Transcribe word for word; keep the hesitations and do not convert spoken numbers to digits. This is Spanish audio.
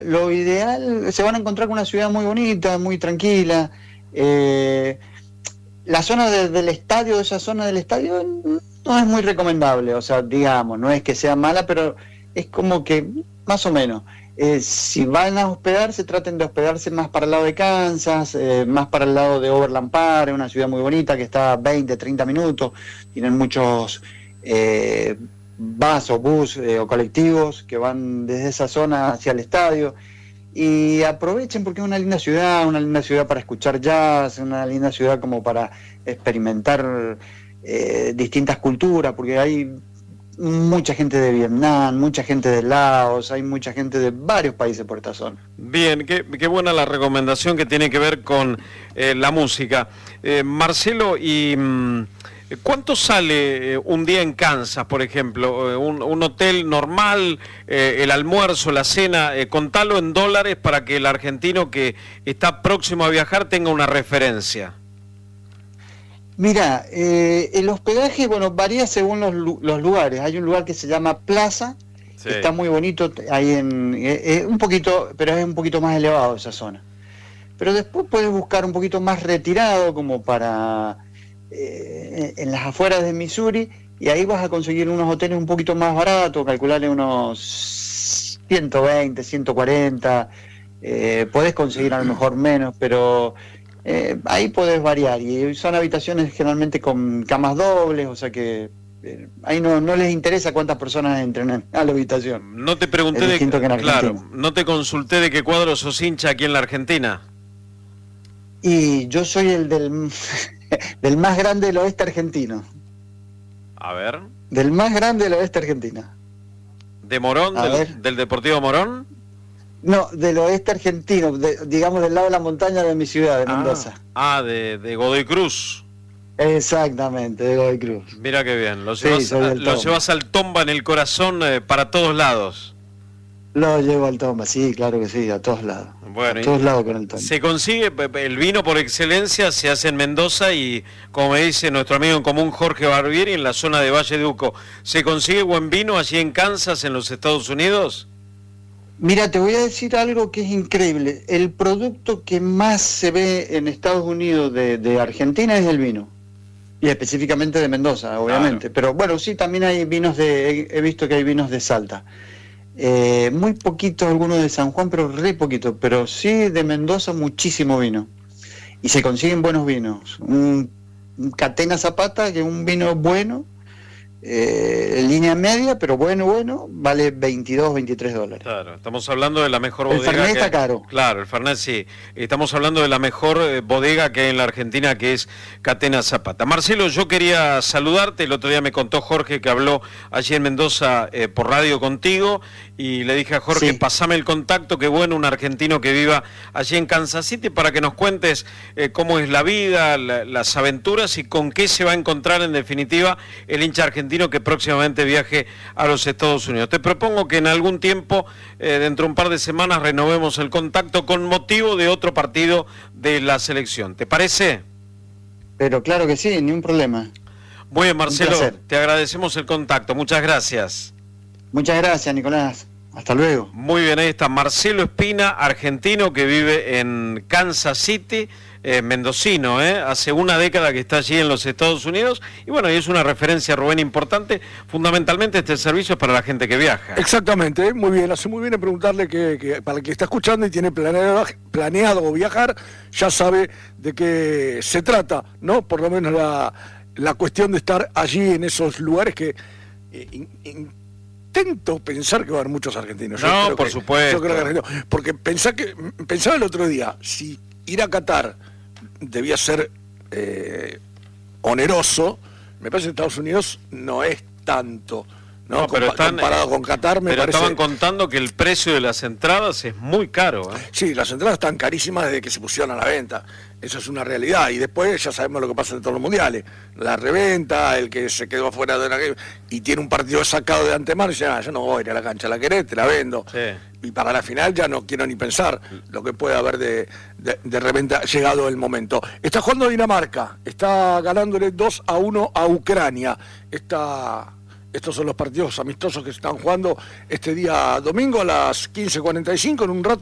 Lo ideal, se van a encontrar con una ciudad muy bonita, muy tranquila. Eh, la zona de, del estadio, esa zona del estadio, no es muy recomendable, o sea, digamos, no es que sea mala, pero es como que más o menos. Eh, si van a hospedarse, traten de hospedarse más para el lado de Kansas, eh, más para el lado de Overland Park, una ciudad muy bonita que está a veinte, treinta minutos, tienen muchos eh, bus o bus eh, o colectivos que van desde esa zona hacia el estadio. Y aprovechen porque es una linda ciudad, una linda ciudad para escuchar jazz, una linda ciudad como para experimentar eh, distintas culturas, porque hay mucha gente de Vietnam, mucha gente de Laos, hay mucha gente de varios países por esta zona. Bien, qué, qué buena la recomendación que tiene que ver con eh, la música. Eh, Marcelo, y... Mm, ¿cuánto sale eh, un día en Kansas, por ejemplo? Eh, un, un hotel normal, eh, el almuerzo, la cena, eh, contalo en dólares para que el argentino que está próximo a viajar tenga una referencia. Mira, eh, el hospedaje, bueno, varía según los, los lugares. Hay un lugar que se llama Plaza, sí, que está muy bonito, ahí en, eh, eh, un poquito, pero es un poquito más elevado esa zona. Pero después puedes buscar un poquito más retirado, como para... Eh, en las afueras de Missouri, y ahí vas a conseguir unos hoteles un poquito más baratos, calcularle unos ciento veinte, ciento cuarenta, eh, podés conseguir a lo mejor menos, pero eh, ahí podés variar, y son habitaciones generalmente con camas dobles, o sea que eh, ahí no, no les interesa cuántas personas entren a la habitación. No te pregunté de, claro, no te consulté de qué cuadro sos hincha aquí en la Argentina. Y yo soy el del... del más grande del oeste argentino. A ver. Del más grande del oeste argentino. ¿De Morón? Del, ¿Del Deportivo Morón? No, del oeste argentino, de, digamos del lado de la montaña de mi ciudad, de Mendoza. Ah, ah de, de Godoy Cruz. Exactamente, de Godoy Cruz. Mira qué bien, lo llevas, sí, lo llevas al Tomba en el corazón eh, para todos lados. Lo llevo al Tomba, sí, claro que sí, a todos lados. Bueno, a todos lados con el Tomba. Se consigue, el vino por excelencia se hace en Mendoza y, como me dice nuestro amigo en común Jorge Barbieri, en la zona de Valle de Uco. ¿Se consigue buen vino allí en Kansas, en los Estados Unidos? Mira, te voy a decir algo que es increíble. El producto que más se ve en Estados Unidos de, de Argentina es el vino. Y específicamente de Mendoza, obviamente. Claro. Pero bueno, sí, también hay vinos de... He, he visto que hay vinos de Salta. Eh, muy poquitos algunos de San Juan, pero re poquito, pero sí de Mendoza muchísimo vino. Y se consiguen buenos vinos. Un, un Catena Zapata, que es un vino bueno, eh, en línea media, pero bueno, bueno, vale veintidós, veintitrés dólares. Claro, estamos hablando de la mejor bodega. El Fernet que está hay. caro. Claro, el Fernet sí. Estamos hablando de la mejor eh, bodega que hay en la Argentina, que es Catena Zapata. Marcelo, yo quería saludarte. El otro día me contó Jorge que habló allí en Mendoza eh, por radio contigo, y le dije a Jorge, sí, pasame el contacto, que bueno, un argentino que viva allí en Kansas City, para que nos cuentes eh, cómo es la vida, la, las aventuras y con qué se va a encontrar en definitiva el hincha argentino que próximamente viaje a los Estados Unidos. Te propongo que en algún tiempo, eh, dentro de un par de semanas, renovemos el contacto con motivo de otro partido de la selección. ¿Te parece? Pero claro que sí, ni un problema. Muy bien, Marcelo, te agradecemos el contacto. Muchas gracias. Muchas gracias, Nicolás. Hasta luego. Muy bien, ahí está Marcelo Espina, argentino que vive en Kansas City, eh, mendocino, ¿eh? Hace una década que está allí en los Estados Unidos, y bueno, y es una referencia, Rubén, importante. Fundamentalmente este servicio es para la gente que viaja. Exactamente, muy bien, hace muy bien en preguntarle que, que para el que está escuchando y tiene planeado, planeado viajar, ya sabe de qué se trata, ¿no? Por lo menos la, la cuestión de estar allí en esos lugares que... Eh, in, in, Intento pensar que va a haber muchos argentinos. No, yo por que, supuesto. Yo creo que, porque pensá que, pensaba el otro día, si ir a Qatar debía ser eh, oneroso, me parece que Estados Unidos no es tanto. No, no pero Compa están, comparado con Qatar, me pero parece... estaban contando que el precio de las entradas es muy caro, ¿eh? Sí, las entradas están carísimas desde que se pusieron a la venta. Eso es una realidad. Y después ya sabemos lo que pasa en todos los mundiales. La reventa, el que se quedó afuera de una... y tiene un partido sacado de antemano y dice, ah, yo no voy a ir a la cancha, la querés, te la vendo. Sí. Y para la final ya no quiero ni pensar lo que puede haber de, de, de reventa llegado el momento. Está jugando Dinamarca, está ganándole dos a uno a Ucrania. Esta... Estos son los partidos amistosos que se están jugando este día domingo a las quince cuarenta y cinco. En un rato